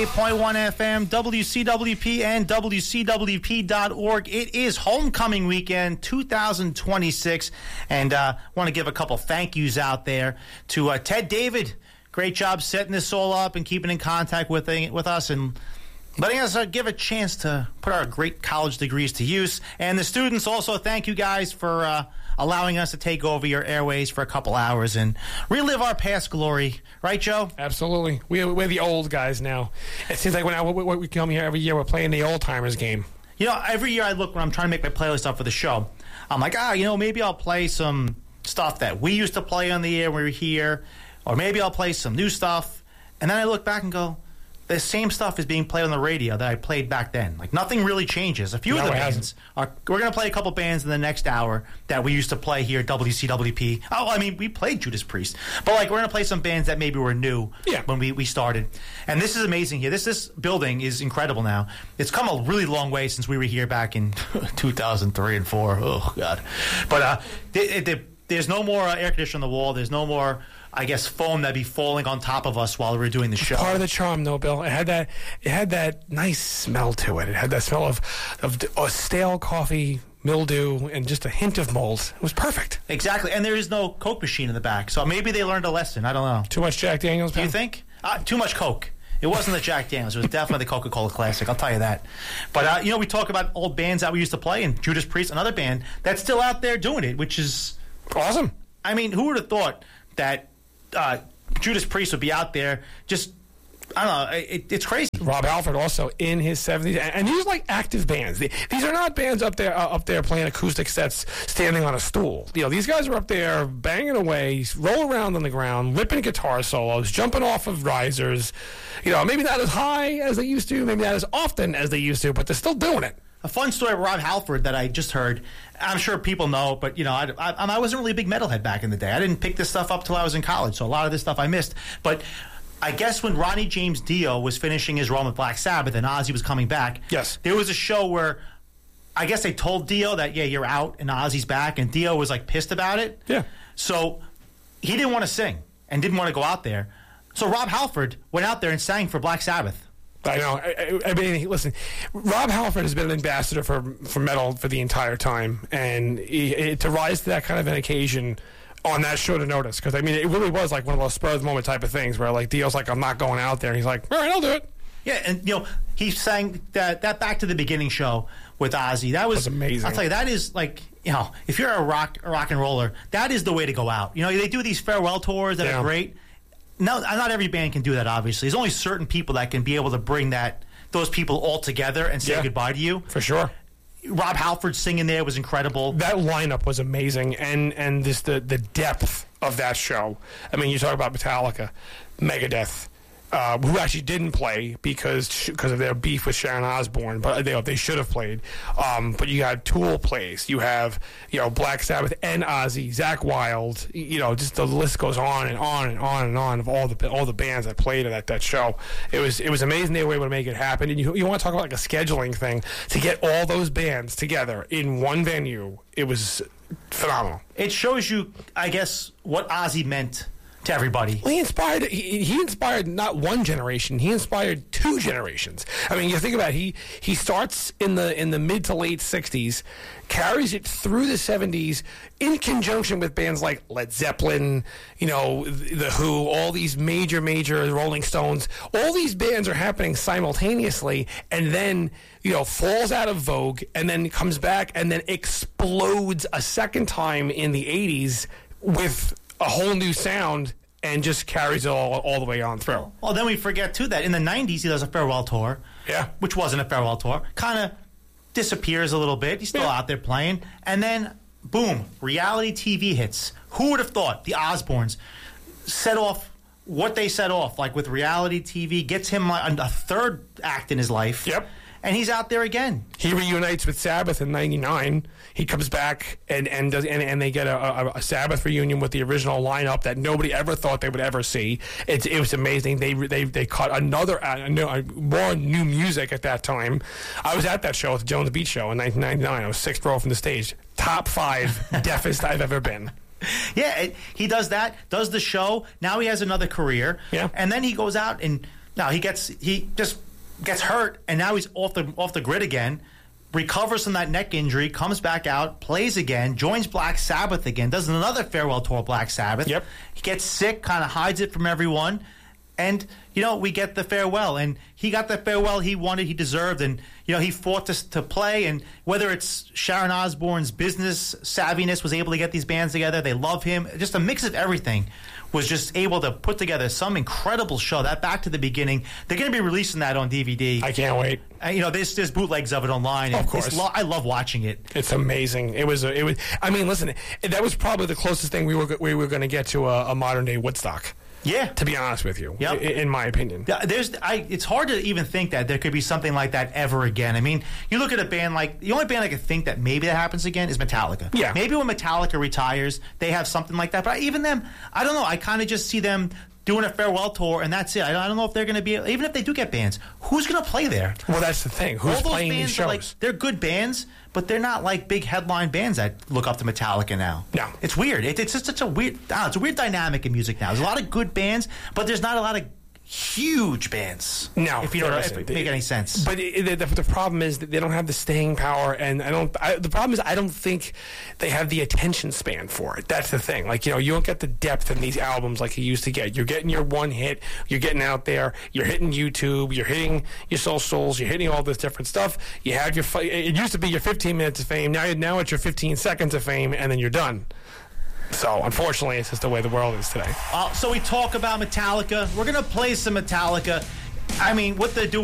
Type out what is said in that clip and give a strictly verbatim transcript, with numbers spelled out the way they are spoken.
ninety-eight point one F M, W C W P, and W C W P dot org. It is homecoming weekend two thousand twenty-six, and I uh, want to give a couple thank yous out there to uh, Ted David. Great job setting this all up and keeping in contact with, with us and letting us uh, give a chance to put our great college degrees to use. And the students also, thank you guys for uh, allowing us to take over your airways for a couple hours and relive our past glory. Right, Joe? Absolutely. We, we're the old guys now. It seems like when I, we, we come here every year, we're playing the old-timers game. You know, every year I look when I'm trying to make my playlist up for the show. I'm like, ah, you know, maybe I'll play some stuff that we used to play on the air when we were here, or maybe I'll play some new stuff. And then I look back and go, the same stuff is being played on the radio that I played back then. Like, nothing really changes. A few no, of the it bands hasn't. are... We're going to play a couple bands in the next hour that we used to play here at W C W P. Oh, I mean, we played Judas Priest. But, like, we're going to play some bands that maybe were new yeah. when we, we started. And this is amazing here. This this building is incredible now. It's come a really long way since we were here back in two thousand three and four. Oh, God. But uh, they, they, there's no more uh, air conditioning on the wall. There's no more... I guess foam that'd be falling on top of us while we were doing the show. Part of the charm, though, Bill. It had that. It had that nice smell to it. It had that smell of of uh, stale coffee, mildew, and just a hint of mold. It was perfect. Exactly, and there is no Coke machine in the back, so maybe they learned a lesson. I don't know. Too much Jack Daniels. Do you think? Uh, too much Coke. It wasn't the Jack Daniels. It was definitely the Coca-Cola Classic. I'll tell you that. But uh, you know, we talk about old bands that we used to play, and Judas Priest, another band that's still out there doing it, which is awesome. I mean, who would have thought that? Uh, Judas Priest would be out there just, I don't know, it, it's crazy. Rob Halford also in his seventies, and, and these are like active bands. These are not bands up there uh, up there playing acoustic sets standing on a stool. You know, these guys are up there banging away, rolling around on the ground, ripping guitar solos, jumping off of risers. You know, maybe not as high as they used to, maybe not as often as they used to, but they're still doing it. A fun story of Rob Halford that I just heard. I'm sure people know, but you know, I, I, I wasn't really a big metalhead back in the day. I didn't pick this stuff up till I was in college, so a lot of this stuff I missed. But I guess when Ronnie James Dio was finishing his run with Black Sabbath and Ozzy was coming back, yes, there was a show where I guess they told Dio that, yeah, you're out and Ozzy's back, and Dio was like pissed about it. Yeah. So he didn't want to sing and didn't want to go out there. So Rob Halford went out there and sang for Black Sabbath. I know. I, I mean, listen, Rob Halford has been an ambassador for for metal for the entire time, and he, he, to rise to that kind of an occasion on that show to notice, because I mean, it really was like one of those spur of the moment type of things where like Dio's like, I'm not going out there, and he's like, all right, I'll do it. Yeah, and you know, he sang that that Back to the Beginning show with Ozzy. That was, was amazing. I'll tell you, that is like, you know, if you're a rock a rock and roller, that is the way to go out. You know, they do these farewell tours that yeah. are great. No, not every band can do that, obviously. There's only certain people that can be able to bring that those people all together and say yeah, goodbye to you. For sure. Rob Halford singing there was incredible. That lineup was amazing, and and this the, the depth of that show. I mean, you talk about Metallica, Megadeth, uh, who actually didn't play because because of their beef with Sharon Osbourne, but they they should have played. Um, but you had Tool plays, you have you know Black Sabbath and Ozzy, Zakk Wylde, you know, just the list goes on and on and on and on of all the all the bands that played at that show. It was it was amazing they were able to make it happen. And you you want to talk about like a scheduling thing to get all those bands together in one venue. It was phenomenal. It shows you, I guess, what Ozzy meant to everybody. Well, he inspired. He, he inspired not one generation. He inspired two generations. I mean, you think about it, he he starts in the in the mid to late sixties, carries it through the seventies in conjunction with bands like Led Zeppelin, you know, the Who, all these major major Rolling Stones. All these bands are happening simultaneously, and then you know falls out of vogue, and then comes back, and then explodes a second time in the eighties with a whole new sound, and just carries it all, all the way on through. Well, then we forget, too, that in the nineties he does a farewell tour. Yeah. Which wasn't a farewell tour. Kind of disappears a little bit. He's still yeah. out there playing. And then, boom, reality T V hits. Who would have thought the Osbournes set off what they set off, like with reality T V, gets him a, a third act in his life. Yep. And he's out there again. He reunites with Sabbath in ninety-nine. He comes back and and does and, and they get a, a, a Sabbath reunion with the original lineup that nobody ever thought they would ever see. It, it was amazing. They they they caught another uh, more new music at that time. I was at that show at the Jones Beach show in nineteen ninety-nine. I was sixth row from the stage. Top five deafest I've ever been. Yeah, it, he does that. Does the show. Now he has another career. Yeah, and then he goes out and No, he gets he just gets hurt, and now he's off the off the grid again. Recovers from that neck injury, comes back out, plays again, joins Black Sabbath again, does another farewell tour of Black Sabbath. Yep. He gets sick, kind of hides it from everyone, and you know we get the farewell, and he got the farewell he wanted, he deserved, and you know he fought to to play, and whether it's Sharon Osbourne's business savviness was able to get these bands together, they love him, just a mix of everything. Was just able to put together some incredible show. That Back to the Beginning. They're going to be releasing that on D V D. I can't wait. Uh, you know, there's there's bootlegs of it online. Of course, lo- I love watching it. It's amazing. It was. A, it was. I mean, listen, that was probably the closest thing we were we were going to get to a, a modern day Woodstock. Yeah, to be honest with you, yep. in, in my opinion, yeah, there's. I. It's hard to even think that there could be something like that ever again. I mean, you look at a band like the only band I could think that maybe that happens again is Metallica. Yeah, maybe when Metallica retires, they have something like that. But even them, I don't know. I kind of just see them doing a farewell tour, and that's it. I don't, I don't know if they're going to be, even if they do get bands, who's going to play there? Well, that's the thing. Who's All those playing bands these shows? Are like, they're good bands, but they're not like big headline bands that look up to Metallica now. No. It's weird. It, it's just such a weird, I don't know, it's a weird dynamic in music now. There's a lot of good bands, but there's not a lot of huge bands. No, if you don't if it make any sense. But it, the, the problem is that they don't have the staying power, and I don't. I, the problem is I don't think they have the attention span for it. That's the thing. Like you know, you don't get the depth in these albums like you used to get. You're getting your one hit. You're getting out there. You're hitting YouTube. You're hitting your socials. You're hitting all this different stuff. You have your. It used to be your fifteen minutes of fame. Now, now it's your fifteen seconds of fame, and then you're done. So, unfortunately, it's just the way the world is today. Uh, so we talk about Metallica. We're going to play some Metallica. I mean, what they're doing